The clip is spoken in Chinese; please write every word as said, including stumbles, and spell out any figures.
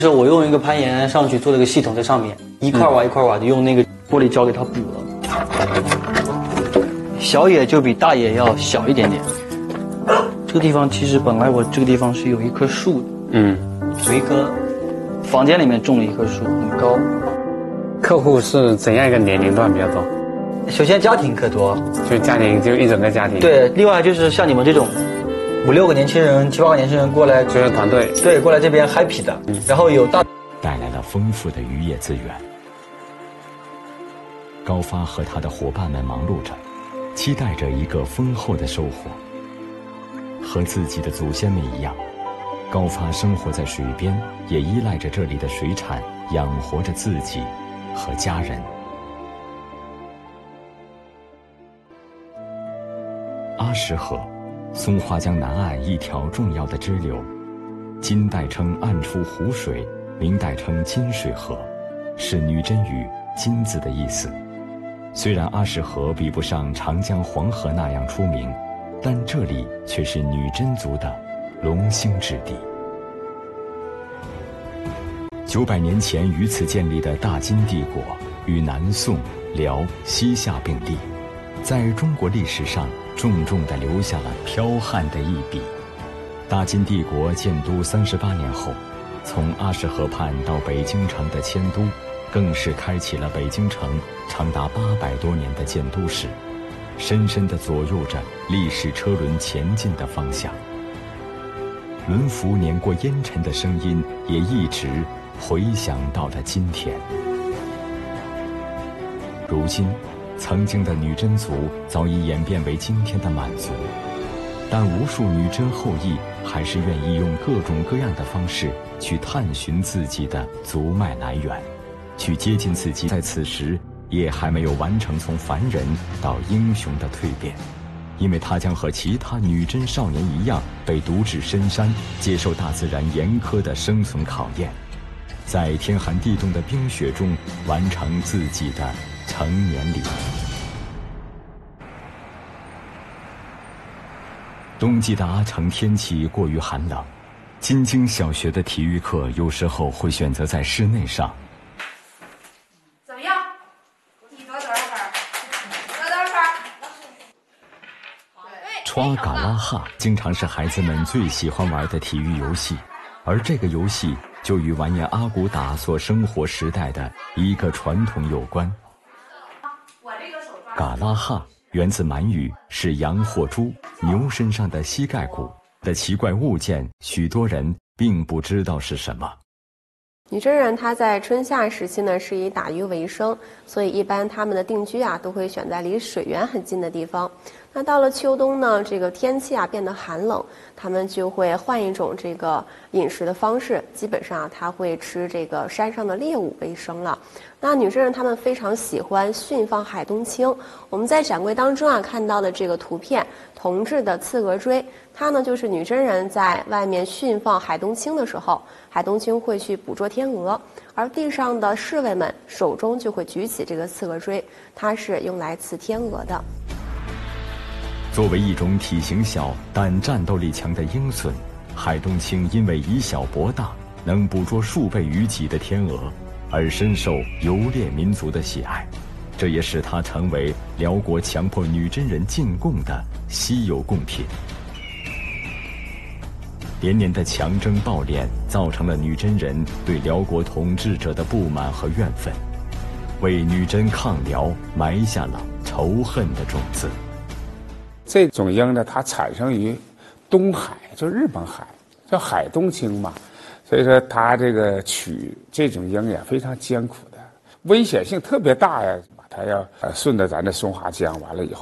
就是我用一个攀岩上去做了个系统在上面，一块瓦一块瓦的用那个玻璃胶给它补了。小野就比大野要小一点点。这个地方其实本来我这个地方是有一棵树的，嗯，有一棵房间里面种了一棵树，很高。 客户是怎样一个年龄段比较多？ 首先家庭可多， 就家庭就一整个家庭。 对，另外就是像你们这种五六个年轻人、七八个年轻人过来， 就是团队， 对，过来这边 happy 的，嗯、然后有大带来了丰富的渔业资源。高发和他的伙伴们忙碌着，期待着一个丰厚的收获。和自己的祖先们一样，高发生活在水边，也依赖着这里的水产养活着自己和家人。阿什河，松花江南岸一条重要的支流，金代称暗出湖水，明代称金水河，是女真语金子的意思。虽然阿什河比不上长江黄河那样出名，但这里却是女真族的龙兴之地。九百年前于此建立的大金帝国，与南宋、辽、西夏并立，在中国历史上重重地留下了剽悍的一笔。大金帝国建都三十八年后，从阿什河畔到北京城的迁都，更是开启了北京城长达八百多年的建都史，深深地左右着历史车轮前进的方向。轮辐碾过烟尘的声音也一直回响到了今天。如今，曾经的女真族早已演变为今天的满族，但无数女真后裔还是愿意用各种各样的方式去探寻自己的族脉来源，去接近自己在此时也还没有完成从凡人到英雄的蜕变，因为他将和其他女真少年一样被独至深山，接受大自然严苛的生存考验，在天寒地冻的冰雪中完成自己的成年礼。冬季的阿城天气过于寒冷，金京小学的体育课有时候会选择在室内上。 怎么样？你得多少分？得多少分？ 刷嘎拉哈经常是孩子们最喜欢玩的体育游戏，而这个游戏就与完颜阿骨打所生活时代的一个传统有关。嘎拉哈源自满语，是羊或猪、牛身上的膝盖骨的奇怪物件，许多人并不知道是什么。 女真人她在春夏时期呢是以打鱼为生，所以一般他们的定居啊都会选在离水源很近的地方。那到了秋冬呢，这个天气啊变得寒冷，他们就会换一种这个饮食的方式，基本上啊他会吃这个山上的猎物为生了。那女真人他们非常喜欢驯放海东青，我们在展柜当中啊看到的这个图片，铜制的刺额锥，它呢就是女真人在外面驯放海东青的时候，海东青会去捕捉天鹅，而地上的侍卫们手中就会举起这个刺额锥，它是用来刺天鹅的。 作为一种体型小但战斗力强的鹰隼，海东青因为以小博大，能捕捉数倍于己的天鹅，而深受游猎民族的喜爱，这也使它成为辽国强迫女真人进贡的稀有贡品。连年的强征暴敛造成了女真人对辽国统治者的不满和怨愤，为女真抗辽埋下了仇恨的种子。 这种鹰呢，它产生于东海，就日本海，叫海东青嘛，所以说它这个取这种鹰也非常艰苦的，危险性特别大呀。它要呃顺着咱的松花江，完了以后